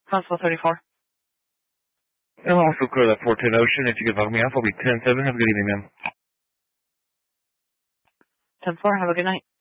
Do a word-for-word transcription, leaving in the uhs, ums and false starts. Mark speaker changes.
Speaker 1: Constable thirty-four.
Speaker 2: And I'll also clear that four ten Ocean. If you could log me off, I'll be ten seven. Have a good evening, ma'am.
Speaker 1: ten four, have a good night.